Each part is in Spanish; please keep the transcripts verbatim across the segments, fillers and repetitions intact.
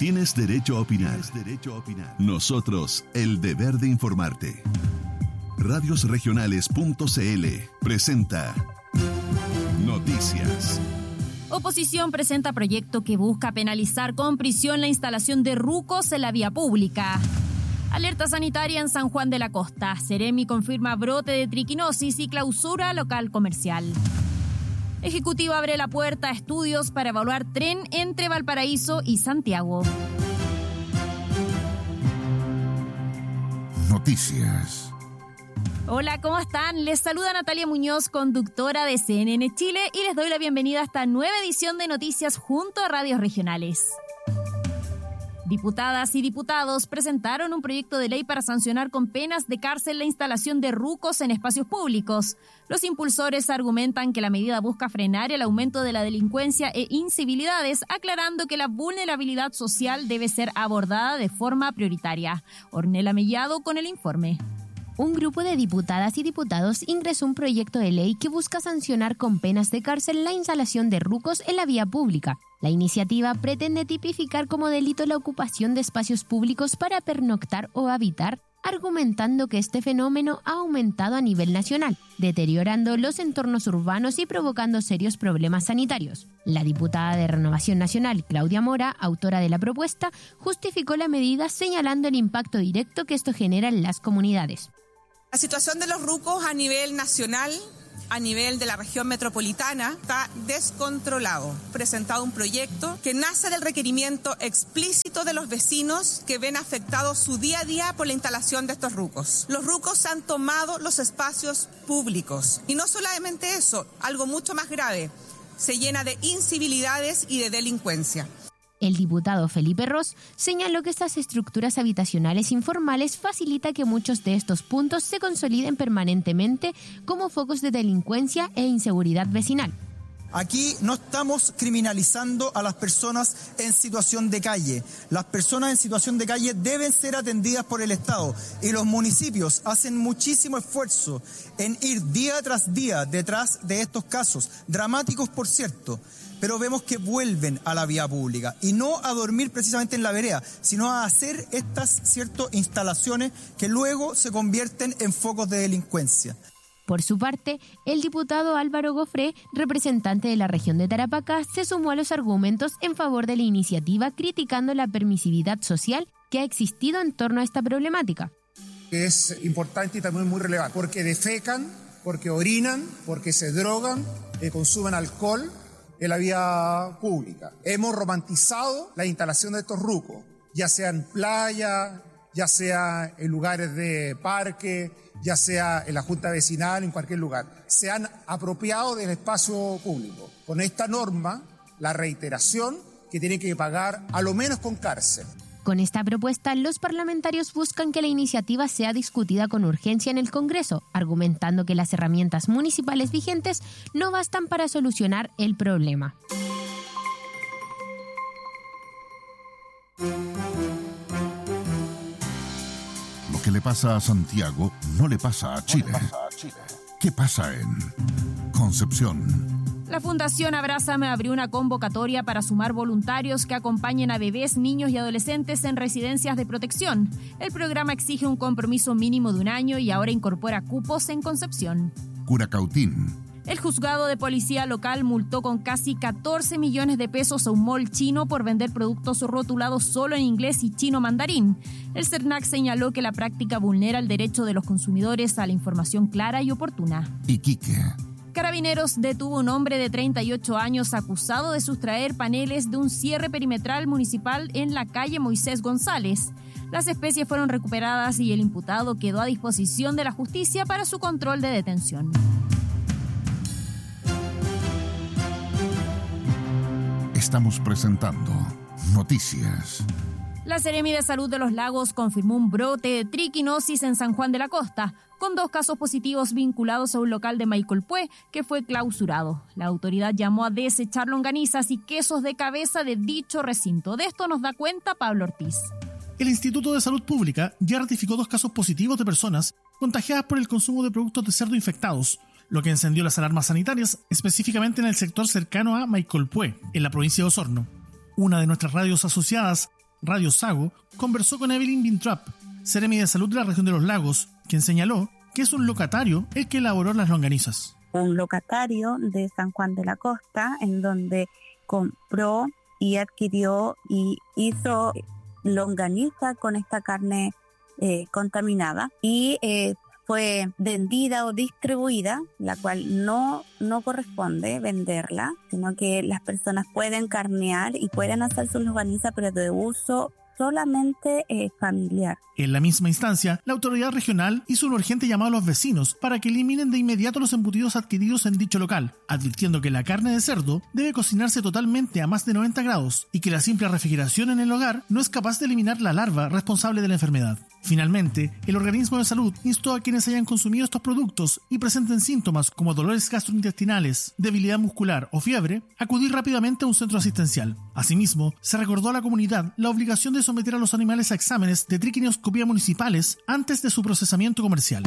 Tienes derecho a opinar. Tienes derecho a opinar. Nosotros, el deber de informarte. radios regionales punto c l presenta Noticias. Oposición presenta proyecto que busca penalizar con prisión la instalación de rucos en la vía pública. Alerta sanitaria en San Juan de la Costa. Ceremi confirma brote de triquinosis y clausura local comercial. Ejecutivo abre la puerta a estudios para evaluar tren entre Valparaíso y Santiago. Noticias. Hola, ¿cómo están? Les saluda Natalia Muñoz, conductora de C N N Chile, y les doy la bienvenida a esta nueva edición de Noticias junto a Radios Regionales. Diputadas y diputados presentaron un proyecto de ley para sancionar con penas de cárcel la instalación de rucos en espacios públicos. Los impulsores argumentan que la medida busca frenar el aumento de la delincuencia e incivilidades, aclarando que la vulnerabilidad social debe ser abordada de forma prioritaria. Ornella Mellado con el informe. Un grupo de diputadas y diputados ingresó un proyecto de ley que busca sancionar con penas de cárcel la instalación de rucos en la vía pública. La iniciativa pretende tipificar como delito la ocupación de espacios públicos para pernoctar o habitar, argumentando que este fenómeno ha aumentado a nivel nacional, deteriorando los entornos urbanos y provocando serios problemas sanitarios. La diputada de Renovación Nacional, Claudia Mora, autora de la propuesta, justificó la medida señalando el impacto directo que esto genera en las comunidades. La situación de los rucos a nivel nacional, a nivel de la región metropolitana, está descontrolado. Presentado un proyecto que nace del requerimiento explícito de los vecinos que ven afectado su día a día por la instalación de estos rucos. Los rucos han tomado los espacios públicos. Y no solamente eso, algo mucho más grave, se llena de incivilidades y de delincuencia. El diputado Felipe Ros señaló que estas estructuras habitacionales informales facilita que muchos de estos puntos se consoliden permanentemente como focos de delincuencia e inseguridad vecinal. Aquí no estamos criminalizando a las personas en situación de calle. Las personas en situación de calle deben ser atendidas por el Estado y los municipios hacen muchísimo esfuerzo en ir día tras día detrás de estos casos, dramáticos por cierto, pero vemos que vuelven a la vía pública y no a dormir precisamente en la vereda, sino a hacer estas ciertas instalaciones que luego se convierten en focos de delincuencia. Por su parte, el diputado Álvaro Gofré, representante de la región de Tarapacá, se sumó a los argumentos en favor de la iniciativa, criticando la permisividad social que ha existido en torno a esta problemática. Es importante y también muy relevante, porque defecan, porque orinan, porque se drogan, eh, consumen alcohol en la vía pública. Hemos romantizado la instalación de estos rucos, ya sea en playa, ya sea en lugares de parque, ya sea en la junta vecinal, en cualquier lugar. Se han apropiado del espacio público. Con esta norma, la reiteración que tienen que pagar a lo menos con cárcel. Con esta propuesta, los parlamentarios buscan que la iniciativa sea discutida con urgencia en el Congreso, argumentando que las herramientas municipales vigentes no bastan para solucionar el problema. Lo que le pasa a Santiago no le pasa a Chile. ¿Qué pasa en Concepción? La Fundación Abrázame abrió una convocatoria para sumar voluntarios que acompañen a bebés, niños y adolescentes en residencias de protección. El programa exige un compromiso mínimo de un año y ahora incorpora cupos en Concepción. Curacautín. El juzgado de policía local multó con casi catorce millones de pesos a un mall chino por vender productos rotulados solo en inglés y chino mandarín. El CERNAC señaló que la práctica vulnera el derecho de los consumidores a la información clara y oportuna. Iquique. Carabineros detuvo a un hombre de treinta y ocho años acusado de sustraer paneles de un cierre perimetral municipal en la calle Moisés González. Las especies fueron recuperadas y el imputado quedó a disposición de la justicia para su control de detención. Estamos presentando Noticias. La Seremi de Salud de los Lagos confirmó un brote de triquinosis en San Juan de la Costa, con dos casos positivos vinculados a un local de Maicolpué que fue clausurado. La autoridad llamó a desechar longanizas y quesos de cabeza de dicho recinto. De esto nos da cuenta Pablo Ortiz. El Instituto de Salud Pública ya ratificó dos casos positivos de personas contagiadas por el consumo de productos de cerdo infectados, lo que encendió las alarmas sanitarias, específicamente en el sector cercano a Maicolpué, en la provincia de Osorno. Una de nuestras radios asociadas Radio Sago, conversó con Evelyn Bintrap, seremi de salud de la región de los lagos, quien señaló que es un locatario el que elaboró las longanizas. Un locatario de San Juan de la Costa, en donde compró y adquirió y hizo longaniza con esta carne eh, contaminada y eh, fue vendida o distribuida, la cual no, no corresponde venderla, sino que las personas pueden carnear y pueden hacer sus longanizas, pero de uso solamente eh, familiar. En la misma instancia, la autoridad regional hizo un urgente llamado a los vecinos para que eliminen de inmediato los embutidos adquiridos en dicho local, advirtiendo que la carne de cerdo debe cocinarse totalmente a más de noventa grados y que la simple refrigeración en el hogar no es capaz de eliminar la larva responsable de la enfermedad. Finalmente, el organismo de salud instó a quienes hayan consumido estos productos y presenten síntomas como dolores gastrointestinales, debilidad muscular o fiebre, acudir rápidamente a un centro asistencial. Asimismo, se recordó a la comunidad la obligación de someter a los animales a exámenes de triquinoscopía municipales antes de su procesamiento comercial.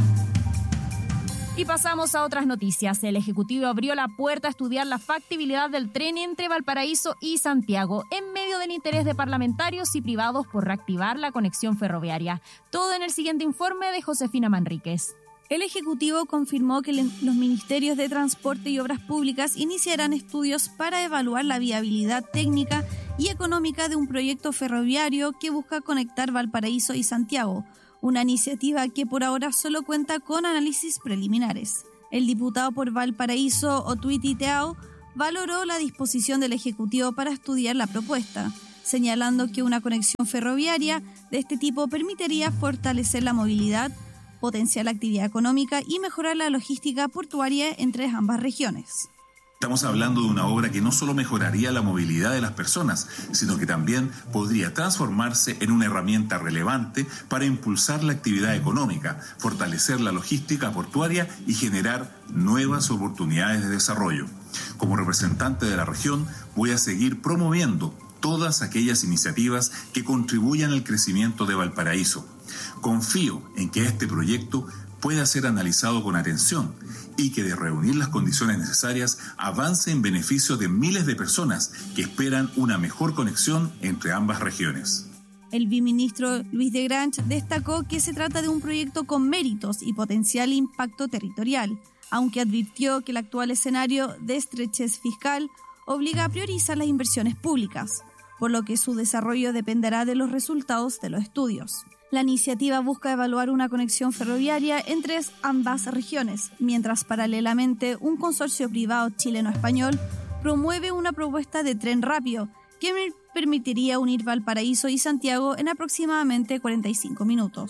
Y pasamos a otras noticias. El Ejecutivo abrió la puerta a estudiar la factibilidad del tren entre Valparaíso y Santiago, en medio del interés de parlamentarios y privados por reactivar la conexión ferroviaria. Todo en el siguiente informe de Josefina Manríquez. El Ejecutivo confirmó que los Ministerios de Transporte y Obras Públicas iniciarán estudios para evaluar la viabilidad técnica y económica de un proyecto ferroviario que busca conectar Valparaíso y Santiago, una iniciativa que por ahora solo cuenta con análisis preliminares. El diputado por Valparaíso, Otuiti Teao, valoró la disposición del Ejecutivo para estudiar la propuesta, señalando que una conexión ferroviaria de este tipo permitiría fortalecer la movilidad, potenciar la actividad económica y mejorar la logística portuaria entre ambas regiones. Estamos hablando de una obra que no solo mejoraría la movilidad de las personas, sino que también podría transformarse en una herramienta relevante para impulsar la actividad económica, fortalecer la logística portuaria y generar nuevas oportunidades de desarrollo. Como representante de la región, voy a seguir promoviendo todas aquellas iniciativas que contribuyan al crecimiento de Valparaíso. Confío en que este proyecto pueda ser analizado con atención y que de reunir las condiciones necesarias avance en beneficio de miles de personas que esperan una mejor conexión entre ambas regiones. El viceministro Luis de Grange destacó que se trata de un proyecto con méritos y potencial impacto territorial, aunque advirtió que el actual escenario de estrechez fiscal obliga a priorizar las inversiones públicas, por lo que su desarrollo dependerá de los resultados de los estudios. La iniciativa busca evaluar una conexión ferroviaria entre ambas regiones, mientras paralelamente un consorcio privado chileno-español promueve una propuesta de tren rápido que permitiría unir Valparaíso y Santiago en aproximadamente cuarenta y cinco minutos.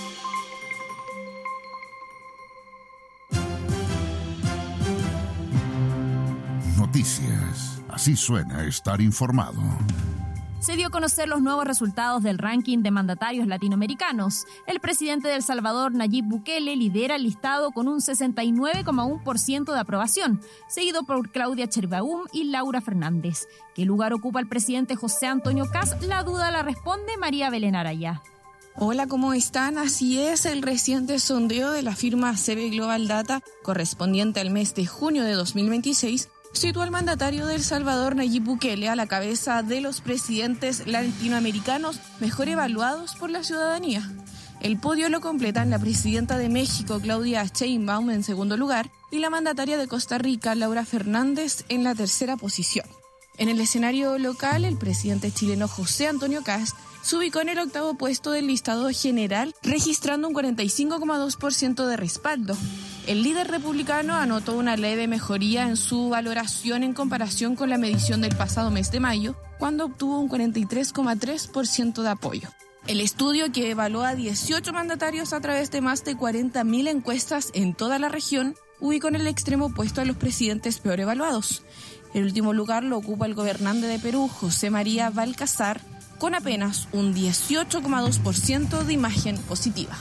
Noticias. Así suena estar informado. Se dio a conocer los nuevos resultados del ranking de mandatarios latinoamericanos. El presidente de El Salvador, Nayib Bukele, lidera el listado con un sesenta y nueve coma uno por ciento de aprobación, seguido por Claudia Sheinbaum y Laura Fernández. ¿Qué lugar ocupa el presidente José Antonio Kast? La duda la responde María Belén Araya. Hola, ¿cómo están? Así es, el reciente sondeo de la firma C B Global Data, correspondiente al mes de junio de dos mil veintiséis, situó al mandatario de El Salvador, Nayib Bukele, a la cabeza de los presidentes latinoamericanos mejor evaluados por la ciudadanía. El podio lo completan la presidenta de México, Claudia Sheinbaum, en segundo lugar, y la mandataria de Costa Rica, Laura Fernández, en la tercera posición. En el escenario local, el presidente chileno José Antonio Kast se ubicó en el octavo puesto del listado general, registrando un cuarenta y cinco coma dos por ciento de respaldo. El líder republicano anotó una leve mejoría en su valoración en comparación con la medición del pasado mes de mayo, cuando obtuvo un cuarenta y tres coma tres por ciento de apoyo. El estudio, que evaluó a dieciocho mandatarios a través de más de cuarenta mil encuestas en toda la región, ubicó en el extremo opuesto a los presidentes peor evaluados. El último lugar lo ocupa el gobernante de Perú, José María Balcazar, con apenas un dieciocho coma dos por ciento de imagen positiva.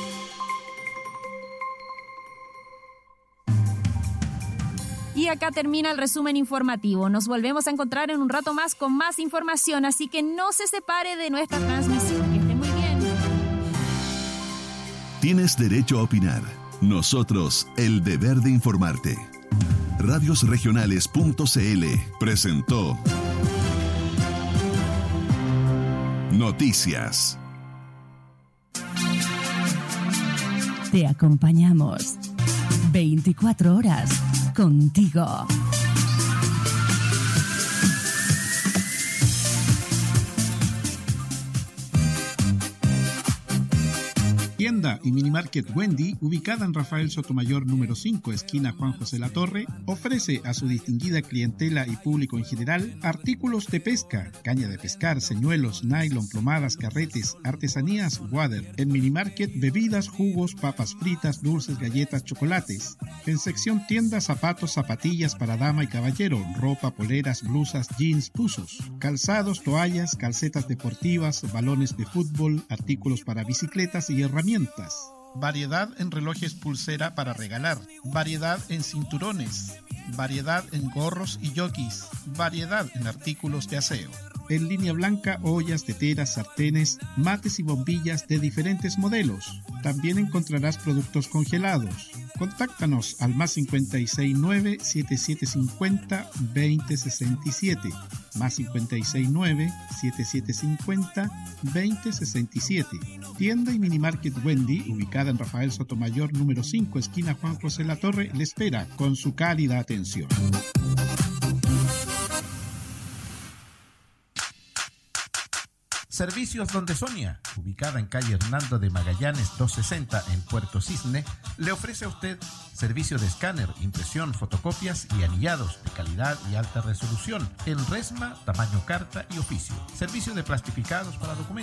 Y acá termina el resumen informativo. Nos volvemos a encontrar en un rato más con más información, así que no se separe de nuestra transmisión. Que esté muy bien. Tienes derecho a opinar. Nosotros, el deber de informarte. radios regionales punto c l presentó Noticias. Te acompañamos veinticuatro horas contigo. Tienda y Minimarket Wendy, ubicada en Rafael Sotomayor número cinco, esquina Juan José Latorre, ofrece a su distinguida clientela y público en general artículos de pesca, caña de pescar, señuelos, nylon, plomadas, carretes, artesanías, water. En Minimarket, bebidas, jugos, papas fritas, dulces, galletas, chocolates. En sección tienda, zapatos, zapatillas para dama y caballero, ropa, poleras, blusas, jeans, buzos, calzados, toallas, calcetas deportivas, balones de fútbol, artículos para bicicletas y herramientas. Variedad en relojes pulsera para regalar, variedad en cinturones, variedad en gorros y jockeys, variedad en artículos de aseo. En línea blanca, ollas, teteras, sartenes, mates y bombillas de diferentes modelos. También encontrarás productos congelados. Contáctanos al más cincuenta y seis nueve, setenta y siete cincuenta, veinte sesenta y siete, más cincuenta y seis nueve, setenta y siete cincuenta, veinte sesenta y siete. Tienda y Minimarket Wendy, ubicada en Rafael Sotomayor número cinco, esquina Juan José Latorre, le espera con su cálida atención. Servicios Donde Sonia, ubicada en calle Hernando de Magallanes doscientos sesenta en Puerto Cisne, le ofrece a usted servicio de escáner, impresión, fotocopias y anillados de calidad y alta resolución en resma, tamaño carta y oficio. Servicio de plastificados para documentos.